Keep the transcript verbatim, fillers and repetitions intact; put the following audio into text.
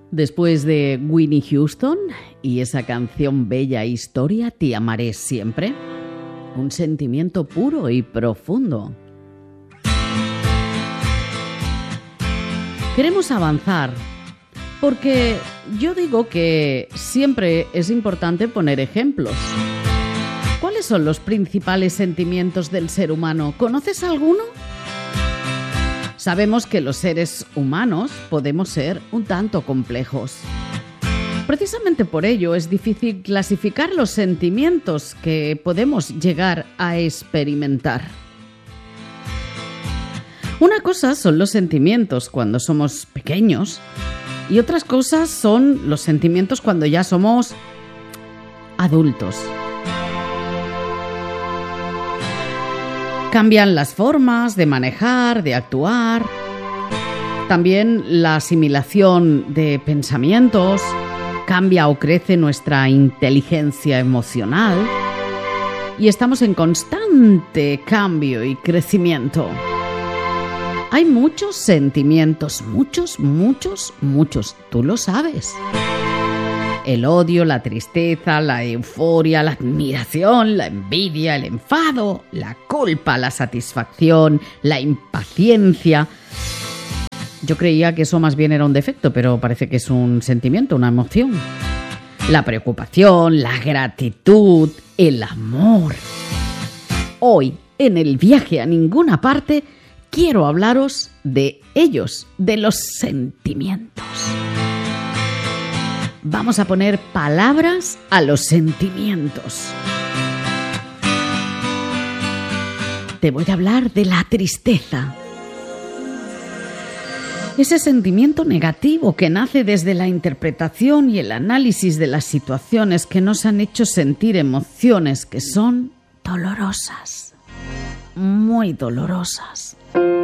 Después de Whitney Houston y esa canción Bella Historia, Te amaré siempre, un sentimiento puro y profundo. Queremos avanzar porque yo digo que siempre es importante poner ejemplos. ¿Cuáles son los principales sentimientos del ser humano? ¿Conoces alguno? Sabemos que los seres humanos podemos ser un tanto complejos. Precisamente por ello es difícil clasificar los sentimientos que podemos llegar a experimentar. Una cosa son los sentimientos cuando somos pequeños y otras cosas son los sentimientos cuando ya somos adultos. Cambian las formas de manejar, de actuar, también la asimilación de pensamientos, cambia o crece nuestra inteligencia emocional y estamos en constante cambio y crecimiento. Hay muchos sentimientos, muchos, muchos, muchos, tú lo sabes. El odio, la tristeza, la euforia, la admiración, la envidia, el enfado, la culpa, la satisfacción, la impaciencia. Yo creía que eso más bien era un defecto, pero parece que es un sentimiento, una emoción. La preocupación, la gratitud, el amor. Hoy, en el viaje a ninguna parte, quiero hablaros de ellos, de los sentimientos. Vamos a poner palabras a los sentimientos. Te voy a hablar de la tristeza. Ese sentimiento negativo que nace desde la interpretación y el análisis de las situaciones que nos han hecho sentir emociones que son dolorosas, muy dolorosas.